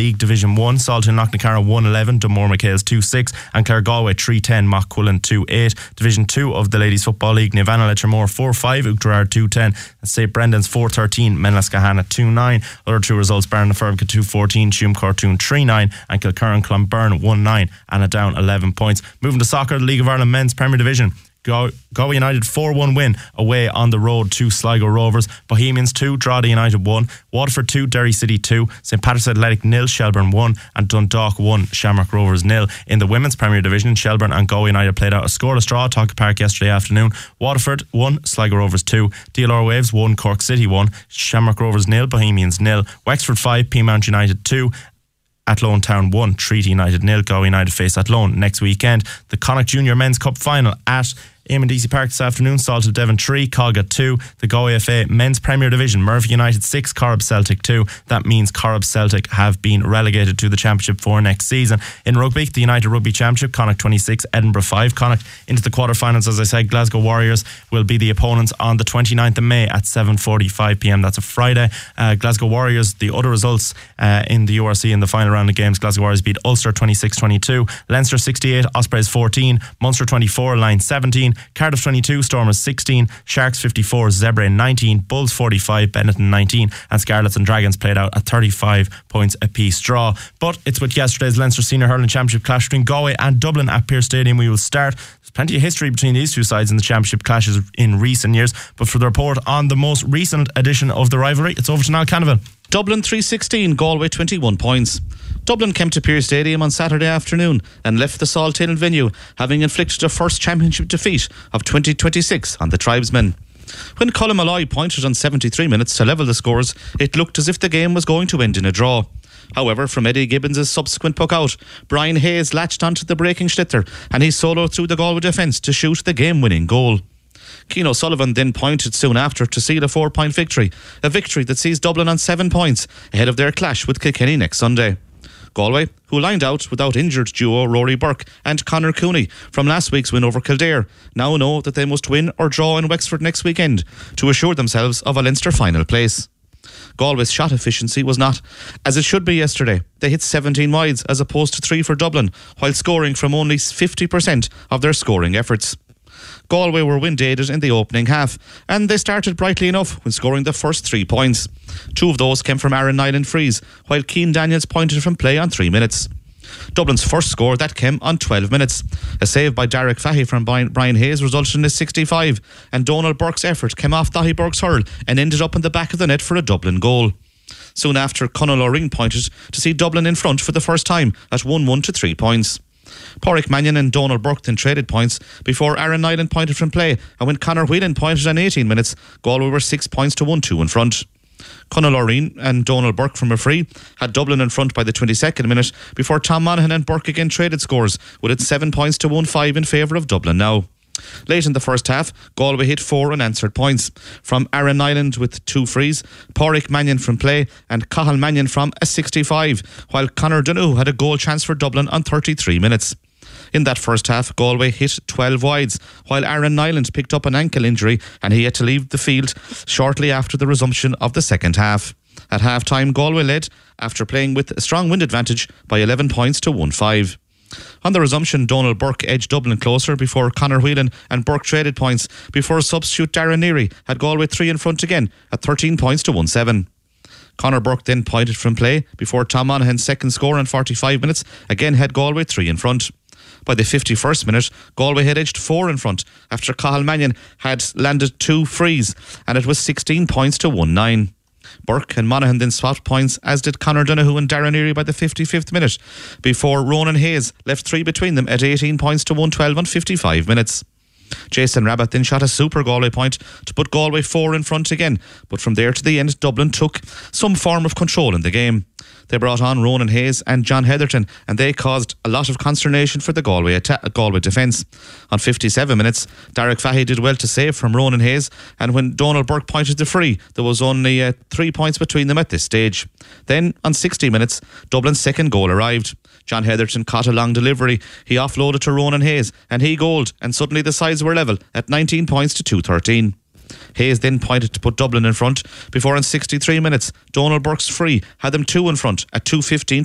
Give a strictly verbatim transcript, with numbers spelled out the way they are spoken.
League Division one, Saltown Knocknacarra one eleven, Dunmore McHale's two six, and Clare Galway three ten, Mockquillan two eight. Division two of the Ladies Football League, Nivana Letchermore four five, Uachtarard two ten, and Saint Brendan's four thirteen, Menlascahana two nine. Other two results: Barnafervica two fourteen, Tuam Cortoon three nine, and Kilcurran Clonberne one nine, and a down eleven points. Moving to soccer, the League of Ireland Men's Premier Division. Galway United four one win away on the road to Sligo Rovers. Bohemians two, Drogheda United one, Waterford two, Derry City two, St Patrick's Athletic nil, Shelbourne one, and Dundalk one, Shamrock Rovers nil. In the Women's Premier Division, Shelbourne and Galway United played out a scoreless draw at Talca Park yesterday afternoon. Waterford one, Sligo Rovers two, D L R Waves one, Cork City one, Shamrock Rovers nil, Bohemians nil, Wexford five, Peamount United two, Athlone Town one, Treaty United nil. Galway United face Athlone next weekend. The Connacht Junior Men's Cup Final at Eamon D C Park this afternoon. Salt of Devon three, Colga two. The Galway F A Men's Premier Division, Murphy United six, Corrib Celtic two. That means Corrib Celtic have been relegated to the Championship for next season. In rugby, the United Rugby Championship, Connacht twenty-six, Edinburgh five. Connacht into the quarterfinals, as I said. Glasgow Warriors will be the opponents on the twenty-ninth of May at seven forty-five p m. That's a Friday. Uh, Glasgow Warriors, the other results uh, in the U R C in the final round of games: Glasgow Warriors beat Ulster twenty-six twenty-two, Leinster sixty-eight, Ospreys fourteen, Munster twenty-four, Line seventeen, Cardiff twenty-two, Stormers sixteen, Sharks fifty-four, Zebra nineteen, Bulls forty-five, Benetton nineteen, and Scarlets and Dragons played out a thirty-five points apiece draw. But it's with yesterday's Leinster Senior Hurling Championship clash between Galway and Dublin at Pearse Stadium we will start. There's plenty of history between these two sides in the Championship clashes in recent years, but for the report on the most recent edition of the rivalry, it's over to Niall Canavan. Dublin three sixteen, Galway twenty-one points. Dublin came to Pearse Stadium on Saturday afternoon and left the Salthill venue, having inflicted a first championship defeat of twenty twenty-six on the Tribesmen. When Colin Malloy pointed on seventy-three minutes to level the scores, it looked as if the game was going to end in a draw. However, from Eddie Gibbons' subsequent puck out, Brian Hayes latched onto the breaking Schlitter and he soloed through the Galway defence to shoot the game-winning goal. Cian O'Sullivan then pointed soon after to seal a four-point victory, a victory that sees Dublin on seven points ahead of their clash with Kilkenny next Sunday. Galway, who lined out without injured duo Rory Burke and Conor Cooney from last week's win over Kildare, now know that they must win or draw in Wexford next weekend to assure themselves of a Leinster final place. Galway's shot efficiency was not as it should be yesterday. They hit seventeen wides as opposed to three for Dublin, while scoring from only fifty percent of their scoring efforts. Galway were wind-aided in the opening half, and they started brightly enough when scoring the first three points. Two of those came from Aaron Nyland frees, while Cian Daniels pointed from play on three minutes. Dublin's first score, that came on twelve minutes. A save by Derek Fahy from Brian Hayes resulted in a sixty-five, and Donald Burke's effort came off Dahi Burke's hurl and ended up in the back of the net for a Dublin goal. Soon after, Conor Loring pointed to see Dublin in front for the first time at one one to three points. Pádraig Mannion and Donald Burke then traded points before Aaron Nyland pointed from play, and when Conor Whelan pointed on eighteen minutes, Galway were six points to one two in front. Conor Loring and Donald Burke from a free had Dublin in front by the twenty-second minute before Tom Monaghan and Burke again traded scores, with it seven points to one five in favour of Dublin now. Late in the first half, Galway hit four unanswered points from Aaron Nyland with two frees, Pádraig Mannion from play and Cathal Mannion from a sixty-five, while Conor Donoghue had a goal chance for Dublin on thirty-three minutes. In that first half, Galway hit twelve wides, while Aaron Nyland picked up an ankle injury and he had to leave the field shortly after the resumption of the second half. At half-time, Galway led after playing with a strong wind advantage by eleven points to one five. On the resumption, Donald Burke edged Dublin closer before Conor Whelan and Burke traded points before substitute Darren Neary had Galway three in front again at thirteen points to one seven. Conor Burke then pointed from play before Tom Monaghan's second score in forty-five minutes again had Galway three in front. By the fifty-first minute, Galway had edged four in front after Cathal Mannion had landed two frees, and it was sixteen points to one nine. Burke and Monaghan then swapped points, as did Conor Donoghue and Darren Neary by the fifty-fifth minute, before Ronan Hayes left three between them at eighteen points to one twelve on fifty-five minutes. Jason Rabbitt then shot a super Galway point to put Galway four in front again, but from there to the end, Dublin took some form of control in the game. They brought on Ronan Hayes and John Heatherton, and they caused a lot of consternation for the Galway atta- Galway defence. On fifty-seven minutes, Derek Fahy did well to save from Ronan Hayes, and when Donald Burke pointed the free, there was only uh, three points between them at this stage. Then, on sixty minutes, Dublin's second goal arrived. John Heatherton caught a long delivery. He offloaded to Ronan Hayes, and he goaled, and suddenly the sides were level at nineteen points to two thirteen. Hayes then pointed to put Dublin in front before in sixty-three minutes Donald Burke's free had them two in front at two fifteen